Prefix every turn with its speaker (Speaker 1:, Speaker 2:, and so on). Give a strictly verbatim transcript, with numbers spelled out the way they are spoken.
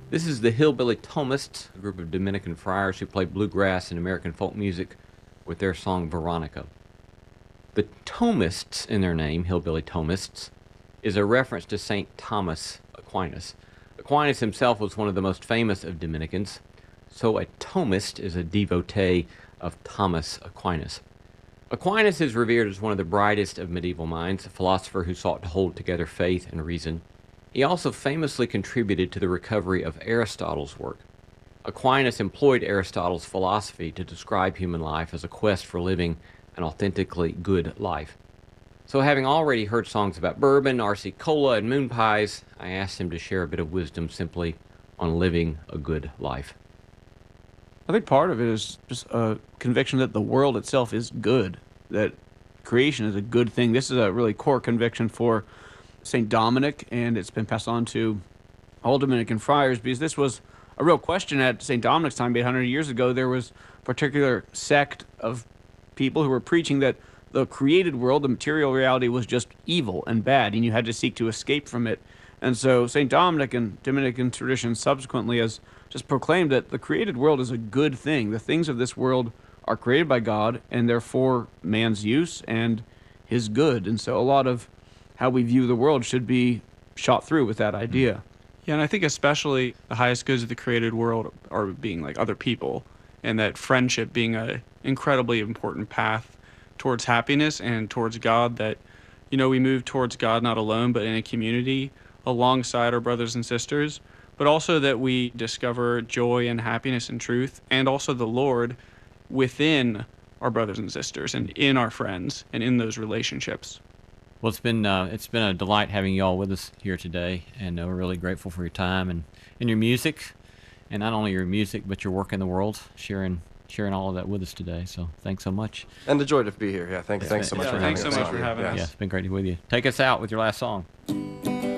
Speaker 1: This is the Hillbilly Thomists, a group of Dominican friars who play bluegrass and American folk music with their song Veronica. The Thomists in their name, Hillbilly Thomists, is a reference to Saint Thomas Aquinas. Aquinas himself was one of the most famous of Dominicans, so a Thomist is a devotee of Thomas Aquinas. Aquinas is revered as one of the brightest of medieval minds, a philosopher who sought to hold together faith and reason. He also famously contributed to the recovery of Aristotle's work. Aquinas employed Aristotle's philosophy to describe human life as a quest for living an authentically good life. So having already heard songs about bourbon, R C Cola, and moon pies, I asked him to share a bit of wisdom simply on living a good life.
Speaker 2: I think part of it is just a conviction that the world itself is good, that creation is a good thing. This is a really core conviction for Saint Dominic, and it's been passed on to all Dominican friars because this was a real question at Saint Dominic's time, eight hundred years ago. There was a particular sect of people who were preaching that the created world, the material reality, was just evil and bad, and you had to seek to escape from it. And so Saint Dominic and Dominican tradition subsequently has just proclaimed that the created world is a good thing. The things of this world are created by God, and they're for man's use and his good. And so a lot of how we view the world should be shot through with that idea.
Speaker 3: Yeah, and I think especially the highest goods of the created world are being like other people, and that friendship being a incredibly important path towards happiness and towards God, that, you know, we move towards God not alone, but in a community alongside our brothers and sisters, but also that we discover joy and happiness and truth, and also the Lord within our brothers and sisters and in our friends and in those relationships.
Speaker 1: Well, it's been uh, it's been a delight having you all with us here today, and uh, we're really grateful for your time and, and your music, and not only your music but your work in the world, sharing sharing all of that with us today. So thanks so much.
Speaker 4: And a joy to be here. Yeah, thanks,
Speaker 1: Yeah,
Speaker 4: thanks so
Speaker 1: yeah,
Speaker 4: much for
Speaker 3: thanks
Speaker 4: having
Speaker 3: so
Speaker 4: us.
Speaker 3: much for
Speaker 4: Yeah,
Speaker 3: having
Speaker 4: yeah.
Speaker 3: us.
Speaker 1: Yeah, it's been great to be with you. Take us out with your last song.